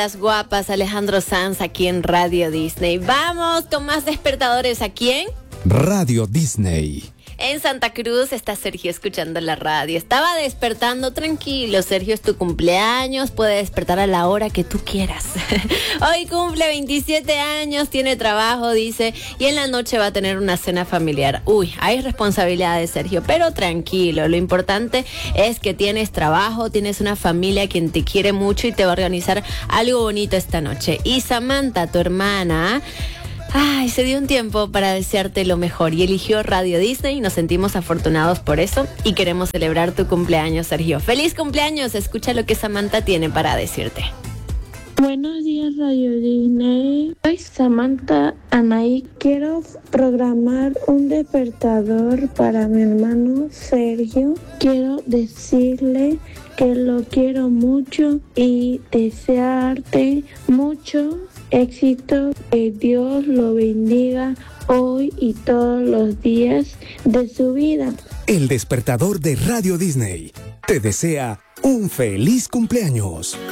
Las guapas, Alejandro Sanz aquí en Radio Disney. Vamos con más despertadores. ¿A quién? Radio Disney. En Santa Cruz está Sergio escuchando la radio. Estaba despertando, tranquilo. Sergio, es tu cumpleaños. Puede despertar a la hora que tú quieras. Hoy cumple 27 años, tiene trabajo, dice, y en la noche va a tener una cena familiar. Uy, hay responsabilidades, Sergio, pero tranquilo. Lo importante es que tienes trabajo, tienes una familia quien te quiere mucho y te va a organizar algo bonito esta noche. Y Samantha, tu hermana, se dio un tiempo para desearte lo mejor y eligió Radio Disney. Nos sentimos afortunados por eso y queremos celebrar tu cumpleaños, Sergio. ¡Feliz cumpleaños! Escucha lo que Samantha tiene para decirte. Buenos días, Radio Disney. Soy Samantha Anaí. Quiero programar un despertador para mi hermano Sergio. Quiero decirle que lo quiero mucho y desearte mucho éxito, que Dios lo bendiga hoy y todos los días de su vida. El despertador de Radio Disney te desea un feliz cumpleaños.